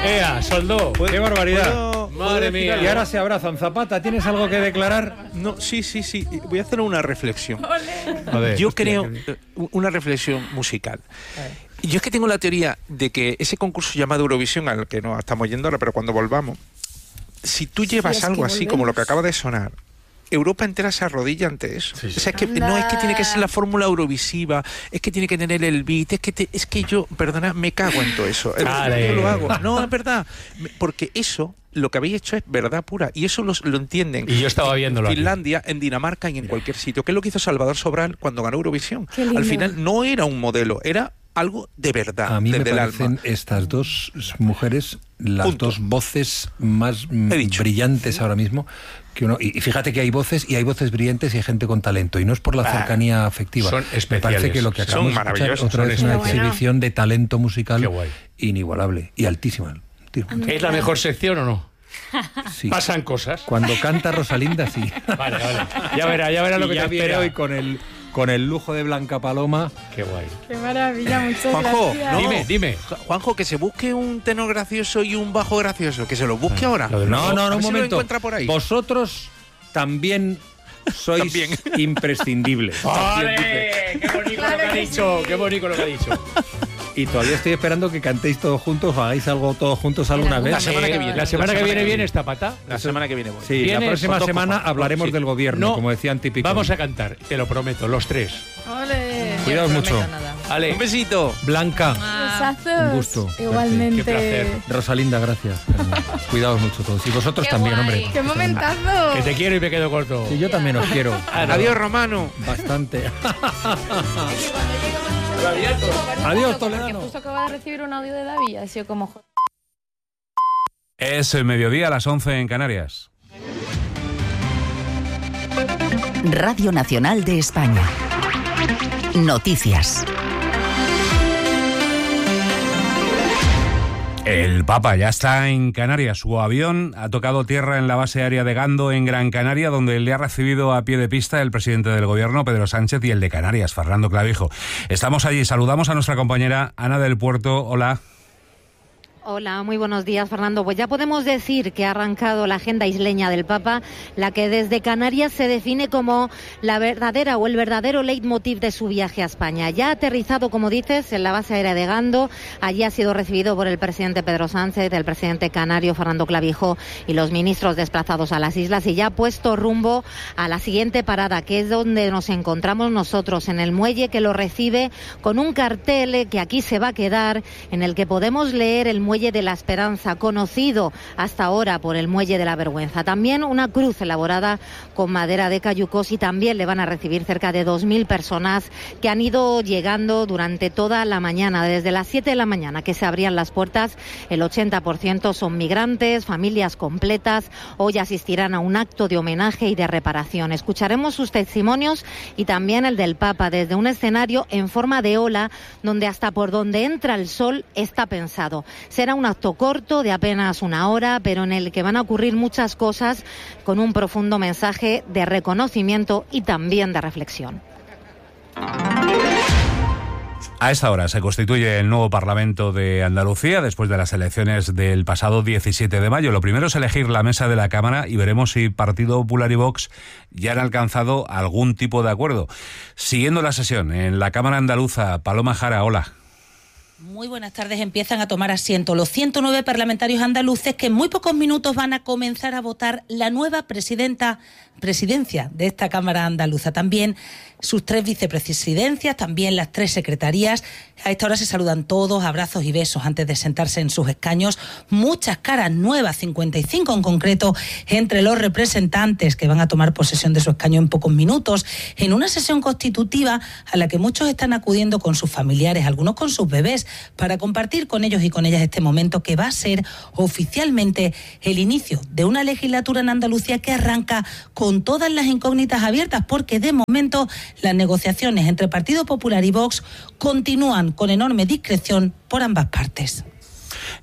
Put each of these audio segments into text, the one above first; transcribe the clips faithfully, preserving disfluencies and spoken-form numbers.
¡Ea, soldó! ¡Qué barbaridad! ¿Puedo, Madre mía. Y ahora se abrazan. Zapata, ¿tienes algo que declarar? No, sí, sí, sí. Voy a hacer una reflexión. A ver, Yo hostia, creo que- una reflexión musical. Yo es que tengo la teoría de que ese concurso llamado Eurovisión, al que no estamos yendo ahora, pero cuando volvamos, si tú llevas es que algo así como lo que volvemos. acaba de sonar, Europa entera se arrodilla ante eso. Sí, sí. O sea, es que Anda. no es que tiene que ser la fórmula eurovisiva, es que tiene que tener el beat, es que te- es que yo, perdona, me cago en todo eso. Es verdad, Vale. yo lo hago. No, es verdad. Me- Porque eso, lo que habéis hecho es verdad pura. Y eso los- lo entienden. Y yo estaba viéndolo En aquí. Finlandia, en Dinamarca y en cualquier sitio. ¿Qué es lo que hizo Salvador Sobral cuando ganó Eurovisión? Qué lindo. Al final no era un modelo, era algo de verdad, A mí me desde el parecen alma. estas dos mujeres las Punto. dos voces más mm, He dicho. brillantes ahora mismo que uno. Y y fíjate que hay voces y hay voces brillantes y hay gente con talento. Y no es por la Ah, cercanía afectiva. son Me parece especiales. que lo que Son acabamos de escuchar maravillosos, otra son vez es una especiales. exhibición de talento musical Qué guay. inigualable y altísima. ¿Es la mejor sección o no? Sí. Pasan cosas. Cuando canta Rosalinda, sí. Vale, vale. Ya verá, ya verá lo Y que ya te viene espera. hoy con el, con el lujo de Blanca Paloma. Qué guay. Qué maravilla, muchas Juanjo, gracias. no. Dime, dime. Ju- Juanjo, que se busque un tenor gracioso y un bajo gracioso, que se lo busque ahora. Lo del No, no, A no, ver un si lo momento. encuentra por ahí. Vosotros también sois También. imprescindibles. ¡Vale! ¡Qué bonito lo que ha dicho! ¡Qué bonito lo que ha dicho! Y todavía estoy esperando que cantéis todos juntos o hagáis algo todos juntos alguna La vez. La semana que viene. La semana que viene viene esta pata. La semana que viene voy. Sí, la Vienes próxima con dos semana cojones. hablaremos Sí. del gobierno, No, como decían típicos. Vamos a cantar, te lo prometo, los tres. Ole. Cuidaos mucho. Ale, Un besito. Blanca, Besazos. un gusto. Igualmente. Qué placer. Rosalinda, gracias. Cuidaos mucho todos. Y vosotros Qué también, guay. hombre. ¡Qué momentazo! que te quiero y me quedo corto. Y yo también os quiero. Adiós, Romano. Bastante. Adiós, Adiós, Porque Toledano. justo acaba de recibir un audio de David, ha sido como... Es el mediodía a las once en Canarias. Radio Nacional de España. Noticias. El Papa ya está en Canarias. Su avión ha tocado tierra en la base aérea de Gando, en Gran Canaria, donde le ha recibido a pie de pista el presidente del Gobierno, Pedro Sánchez, y el de Canarias, Fernando Clavijo. Estamos allí. Saludamos a nuestra compañera Ana del Puerto. Hola. Hola, muy buenos días, Fernando. Pues ya podemos decir que ha arrancado la agenda isleña del Papa, la que desde Canarias se define como la verdadera o el verdadero leitmotiv de su viaje a España. Ya ha aterrizado, como dices, en la base aérea de Gando. Allí ha sido recibido por el presidente Pedro Sánchez, el presidente canario Fernando Clavijo y los ministros desplazados a las islas, y ya ha puesto rumbo a la siguiente parada, que es donde nos encontramos nosotros, en el muelle que lo recibe, con un cartel que aquí se va a quedar, en el que podemos leer el muelle de la Esperanza, conocido hasta ahora por el muelle de la Vergüenza. También una cruz elaborada con madera de cayucos, y también le van a recibir cerca de dos mil personas que han ido llegando durante toda la mañana, desde las siete de la mañana que se abrían las puertas. El ochenta por ciento son migrantes, familias completas. Hoy asistirán a un acto de homenaje y de reparación. Escucharemos sus testimonios y también el del Papa desde un escenario en forma de ola, donde hasta por donde entra el sol está pensado. Será un acto corto de apenas una hora, pero en el que van a ocurrir muchas cosas, con un profundo mensaje de reconocimiento y también de reflexión. A esta hora se constituye el nuevo Parlamento de Andalucía después de las elecciones del pasado diecisiete de mayo. Lo primero es elegir la mesa de la Cámara y veremos si Partido Popular y Vox ya han alcanzado algún tipo de acuerdo. Siguiendo la sesión en la Cámara Andaluza, Paloma Jara, hola. Muy buenas tardes. Empiezan a tomar asiento los ciento nueve parlamentarios andaluces que en muy pocos minutos van a comenzar a votar la nueva presidenta, presidencia de esta Cámara Andaluza. También sus tres vicepresidencias, también las tres secretarías. A esta hora se saludan todos, abrazos y besos antes de sentarse en sus escaños. Muchas caras nuevas, cincuenta y cinco en concreto, entre los representantes que van a tomar posesión de su escaño en pocos minutos, en una sesión constitutiva a la que muchos están acudiendo con sus familiares, algunos con sus bebés, para compartir con ellos y con ellas este momento que va a ser oficialmente el inicio de una legislatura en Andalucía que arranca con todas las incógnitas abiertas, porque de momento las negociaciones entre Partido Popular y Vox continúan con enorme discreción por ambas partes.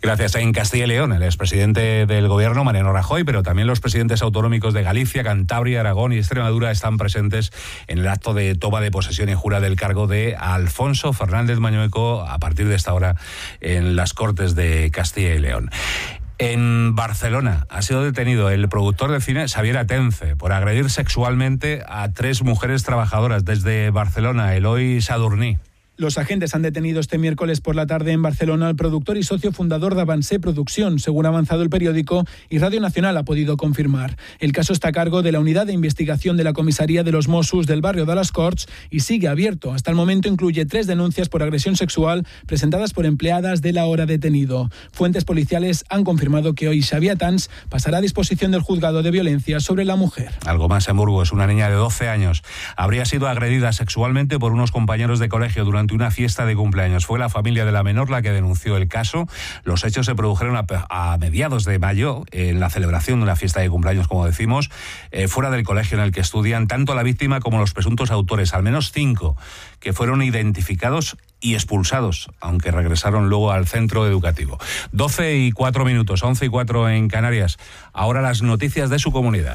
Gracias. En Castilla y León, el expresidente del gobierno, Mariano Rajoy, pero también los presidentes autonómicos de Galicia, Cantabria, Aragón y Extremadura están presentes en el acto de toma de posesión y jura del cargo de Alfonso Fernández Mañueco a partir de esta hora en las Cortes de Castilla y León. En Barcelona ha sido detenido el productor de cine Xavier Atence por agredir sexualmente a tres mujeres trabajadoras. Desde Barcelona, Eloi Sadurní. Los agentes han detenido este miércoles por la tarde en Barcelona al productor y socio fundador de Avancé Producción, según ha avanzado el periódico, y Radio Nacional ha podido confirmar. El caso está a cargo de la Unidad de Investigación de la Comisaría de los Mossos del barrio de las Corts y sigue abierto. Hasta el momento incluye tres denuncias por agresión sexual presentadas por empleadas del ahora detenido. Fuentes policiales han confirmado que hoy Xavier Atance pasará a disposición del juzgado de violencia sobre la mujer. Algo más en Burgos. Una niña de doce años habría sido agredida sexualmente por unos compañeros de colegio durante una fiesta de cumpleaños. Fue la familia de la menor la que denunció el caso. Los hechos se produjeron a, a mediados de mayo, en la celebración de una fiesta de cumpleaños, como decimos, eh, fuera del colegio en el que estudian tanto la víctima como los presuntos autores, al menos cinco, que fueron identificados y expulsados, aunque regresaron luego al centro educativo. doce y cuatro minutos, once y cuatro en Canarias. Ahora las noticias de su comunidad.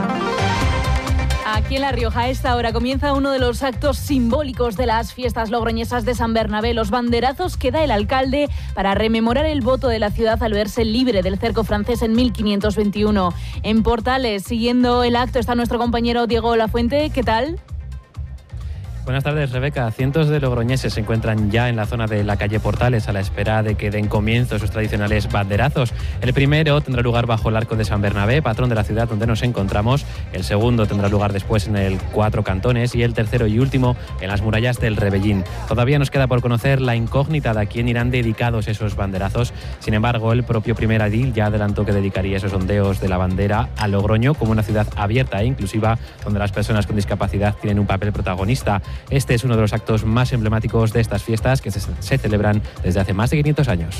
Aquí en La Rioja, a esta hora, comienza uno de los actos simbólicos de las fiestas logroñesas de San Bernabé, los banderazos que da el alcalde para rememorar el voto de la ciudad al verse libre del cerco francés en mil quinientos veintiuno. En Portales, siguiendo el acto, está nuestro compañero Diego Lafuente. ¿Qué tal? Buenas tardes, Rebeca. Cientos de logroñeses se encuentran ya en la zona de la calle Portales a la espera de que den comienzo sus tradicionales banderazos. El primero tendrá lugar bajo el Arco de San Bernabé, patrón de la ciudad donde nos encontramos. El segundo tendrá lugar después en el Cuatro Cantones y el tercero y último en las murallas del Rebellín. Todavía nos queda por conocer la incógnita de a quién irán dedicados esos banderazos. Sin embargo, el propio primer edil ya adelantó que dedicaría esos ondeos de la bandera a Logroño como una ciudad abierta e inclusiva donde las personas con discapacidad tienen un papel protagonista. Este es uno de los actos más emblemáticos de estas fiestas que se, se celebran desde hace más de quinientos años.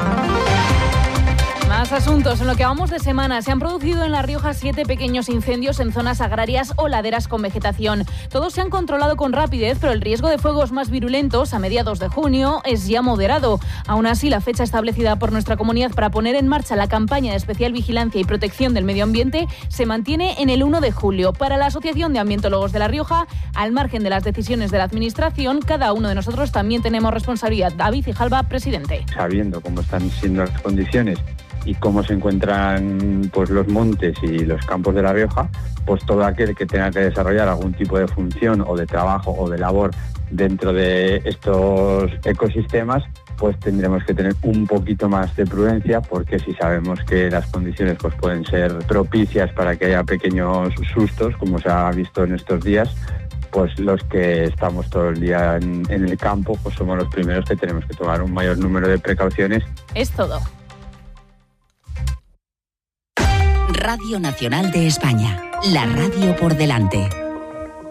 Más asuntos. En lo que vamos de semana, se han producido en La Rioja siete pequeños incendios en zonas agrarias o laderas con vegetación. Todos se han controlado con rapidez, pero el riesgo de fuegos más virulentos a mediados de junio es ya moderado. Aún así, la fecha establecida por nuestra comunidad para poner en marcha la campaña de especial vigilancia y protección del medio ambiente se mantiene en el uno de julio. Para la Asociación de Ambientólogos de La Rioja, al margen de las decisiones de la Administración, cada uno de nosotros también tenemos responsabilidad. David Ijalba, presidente. Sabiendo cómo están siendo las condiciones y cómo se encuentran pues los montes y los campos de La Rioja, pues todo aquel que tenga que desarrollar algún tipo de función o de trabajo o de labor dentro de estos ecosistemas, pues tendremos que tener un poquito más de prudencia, porque si sabemos que las condiciones pues pueden ser propicias para que haya pequeños sustos, como se ha visto en estos días, pues los que estamos todo el día en, en el campo, pues somos los primeros que tenemos que tomar un mayor número de precauciones. Es todo. Radio Nacional de España, la radio por delante.